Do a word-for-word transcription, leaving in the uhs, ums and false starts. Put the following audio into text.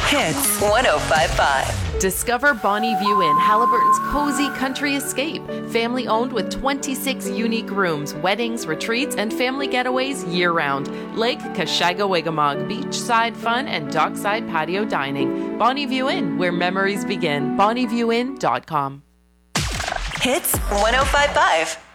Hits one oh five point five. Discover Bonnie View Inn, Halliburton's cozy country escape. Family owned with twenty-six unique rooms, weddings, retreats, and family getaways year-round. Lake Kashaga-Wigamog, beachside fun, and dockside patio dining. Bonnie View Inn, where memories begin. bonnie view inn dot com. Hits one oh five point five.